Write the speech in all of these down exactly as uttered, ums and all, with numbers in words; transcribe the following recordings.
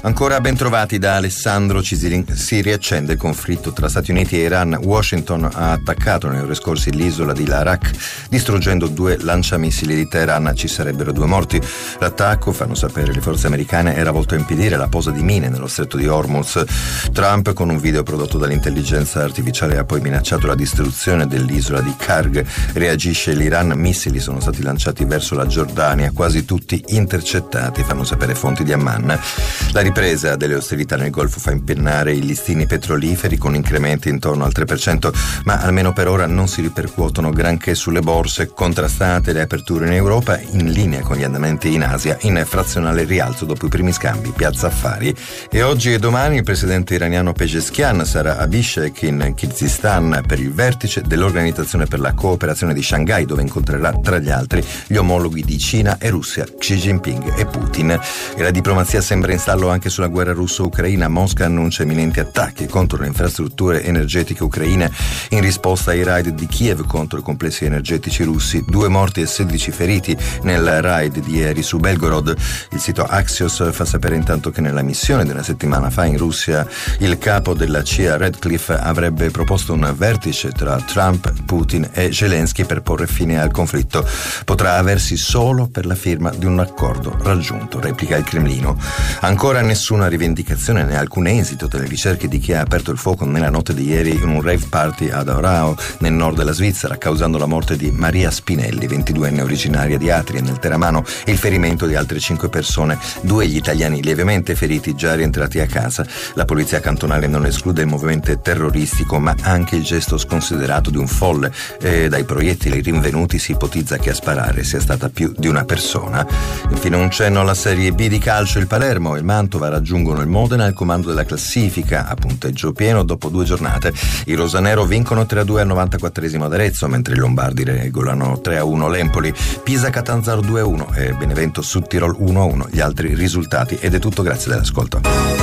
Ancora ben trovati da Alessandro Cisilin. Si riaccende il conflitto tra Stati Uniti e Iran. Washington ha attaccato nei ore scorsi l'isola di Larak, distruggendo due lanciamissili di Teheran. Ci sarebbero due morti. L'attacco, fanno sapere le forze americane, era volto a impedire la posa di mine nello stretto di Hormuz. Trump, con un video prodotto dall'intelligenza artificiale, ha poi minacciato la distruzione dell'isola di Karg. Reagisce l'Iran. Missili sono stati lanciati verso la Giordania, quasi tutti intercettati, fanno sapere fonti di Amman. La ripresa delle ostilità nel Golfo fa impennare i listini petroliferi con incrementi intorno al tre per cento, ma almeno per ora non si ripercuotono granché sulle borse. Contrastate le aperture in Europa, in linea con gli andamenti in Asia, in frazionale rialzo dopo i primi scambi. Piazza Affari. E oggi e domani il presidente iraniano Pezeshkian sarà a Bishkek in Kirghizistan per il vertice dell'Organizzazione per la cooperazione di Shanghai, dove incontrerà tra gli altri gli omologhi di Cina e Russia, Xi Jinping e Putin. E la diplomazia sembra in stallo anche sulla guerra russo-ucraina. Mosca annuncia imminenti attacchi contro le infrastrutture energetiche ucraine in risposta ai raid di Kiev contro i complessi energetici russi. Due morti e sedici feriti nel raid di ieri su Belgorod. Il sito Axios fa sapere intanto che nella missione di una settimana fa in Russia il capo della C I A Radcliffe avrebbe proposto un vertice tra Trump, Putin e Zelensky per porre fine al conflitto. Potrà aversi solo per la firma di un accordo raggiunto, replica il Cremlino. Ancora nessuna rivendicazione né alcun esito delle ricerche di chi ha aperto il fuoco nella notte di ieri in un rave party ad Aarau, nel nord della Svizzera, causando la morte di Maria Spinelli, ventiduenne originaria di Atria, nel Teramano, e il ferimento di altre cinque persone, due gli italiani lievemente feriti già rientrati a casa. La polizia cantonale non esclude il movimento terroristico, ma anche il gesto sconsiderato di un folle. E dai proiettili rinvenuti si ipotizza che a sparare sia stata più di una persona. Infine un cenno alla Serie B di calcio. Il Palermo e il Mantova raggiungono il Modena al comando della classifica a punteggio pieno dopo due giornate. I rosanero vincono tre a due al novantaquattresimo ad Arezzo, mentre i lombardi regolano tre a uno l'Empoli. Pisa Catanzaro due a uno e Benevento Südtirol uno a uno gli altri risultati. Ed è tutto, grazie dell'ascolto.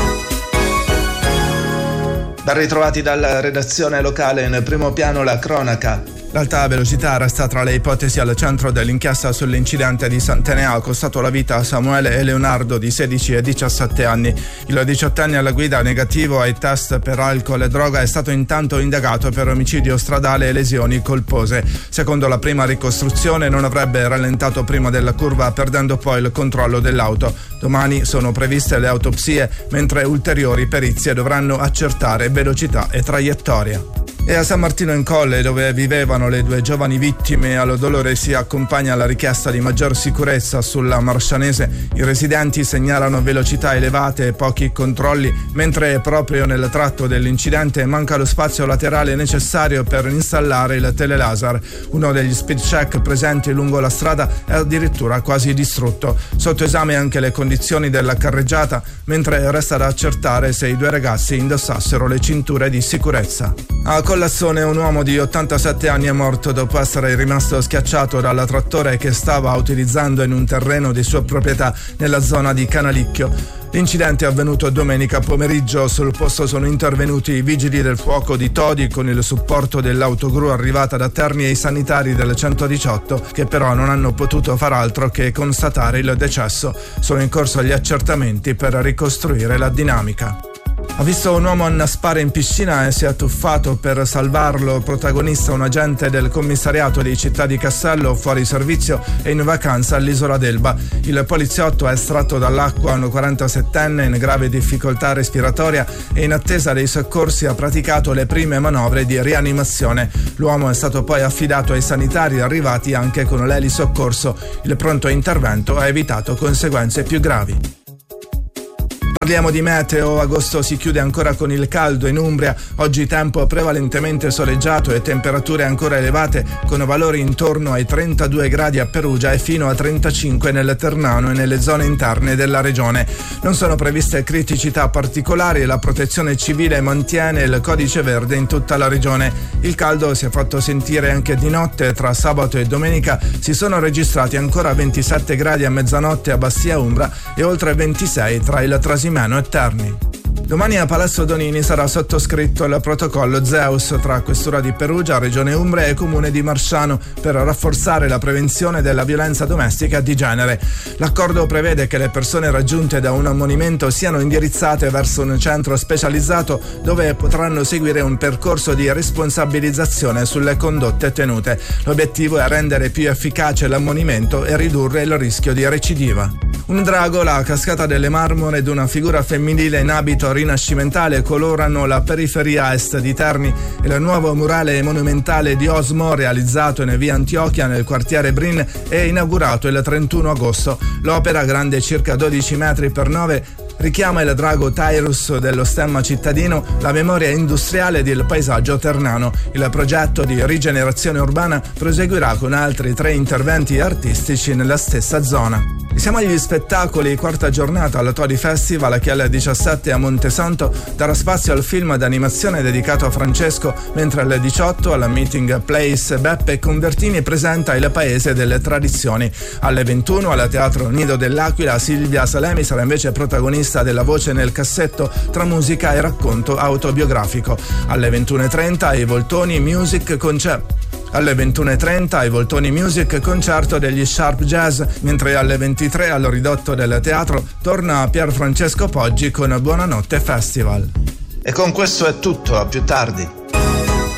Ben ritrovati dalla redazione locale. In primo piano la cronaca. L'alta velocità resta tra le ipotesi al centro dell'inchiesta sull'incidente di Sant'Enea, costato la vita a Samuele e Leonardo di sedici e diciassette anni. Il diciottenne alla guida negativo ai test per alcol e droga è stato intanto indagato per omicidio stradale e lesioni colpose. Secondo la prima ricostruzione non avrebbe rallentato prima della curva, perdendo poi il controllo dell'auto. Domani sono previste le autopsie, mentre ulteriori perizie dovranno accertare velocità e traiettoria. E a San Martino in Colle, dove vivevano le due giovani vittime, al dolore si accompagna la richiesta di maggior sicurezza sulla Marscianese. I residenti segnalano velocità elevate e pochi controlli, mentre proprio nel tratto dell'incidente manca lo spazio laterale necessario per installare il telelaser. Uno degli speed check presenti lungo la strada è addirittura quasi distrutto. Sotto esame anche le condizioni della carreggiata, mentre resta da accertare se i due ragazzi indossassero le cinture di sicurezza. A Collazzone un uomo di ottantasette anni è morto dopo essere rimasto schiacciato dal trattore che stava utilizzando in un terreno di sua proprietà nella zona di Canalicchio. L'incidente è avvenuto domenica pomeriggio. Sul posto sono intervenuti i vigili del fuoco di Todi con il supporto dell'autogru arrivata da Terni e i sanitari del centodiciotto, che però non hanno potuto far altro che constatare il decesso. Sono in corso gli accertamenti per ricostruire la dinamica. Ha visto un uomo annaspare in piscina e si è tuffato per salvarlo. Protagonista un agente del commissariato di Città di Castello, fuori servizio e in vacanza all'isola d'Elba. Il poliziotto ha estratto dall'acqua un quarantasettenne in grave difficoltà respiratoria e in attesa dei soccorsi ha praticato le prime manovre di rianimazione. L'uomo è stato poi affidato ai sanitari arrivati anche con l'elisoccorso. Il pronto intervento ha evitato conseguenze più gravi. Parliamo di meteo. Agosto si chiude ancora con il caldo in Umbria. Oggi tempo prevalentemente soleggiato e temperature ancora elevate, con valori intorno ai trentadue gradi a Perugia e fino a trentacinque nel Ternano e nelle zone interne della regione. Non sono previste criticità particolari e la protezione civile mantiene il codice verde in tutta la regione. Il caldo si è fatto sentire anche di notte. Tra sabato e domenica si sono registrati ancora ventisette gradi a mezzanotte a Bastia Umbra e oltre ventisei tra il Trasimeno e Terni. Domani a Palazzo Donini sarà sottoscritto il protocollo Zeus tra Questura di Perugia, Regione Umbria e Comune di Marsciano per rafforzare la prevenzione della violenza domestica di genere. L'accordo prevede che le persone raggiunte da un ammonimento siano indirizzate verso un centro specializzato dove potranno seguire un percorso di responsabilizzazione sulle condotte tenute. L'obiettivo è rendere più efficace l'ammonimento e ridurre il rischio di recidiva. Un drago, la cascata delle Marmore ed una figura femminile in abito rinascimentale colorano la periferia est di Terni. Il nuovo murale monumentale di Osmo, realizzato in via Antiochia nel quartiere Brin, è inaugurato il trentuno agosto. L'opera, grande circa dodici metri per nove, richiama il drago Tyrus dello stemma cittadino, la memoria industriale del paesaggio ternano. Il progetto di rigenerazione urbana proseguirà con altri tre interventi artistici nella stessa zona. Siamo agli spettacoli, quarta giornata al Todi Festival che alle diciassette a Montesanto darà spazio al film d'animazione dedicato a Francesco, mentre alle diciotto alla Meeting Place Beppe Convertini presenta Il Paese delle Tradizioni. Alle ventuno al Teatro Nido dell'Aquila Silvia Salemi sarà invece protagonista della Voce nel cassetto tra musica e racconto autobiografico. Alle ventuno e trenta ai Voltoni Music Concept. Alle ventuno e trenta ai Voltoni Music concerto degli Sharp Jazz, mentre alle ventitré al Ridotto del Teatro torna Pier Francesco Poggi con Buonanotte Festival. E con questo è tutto, a più tardi.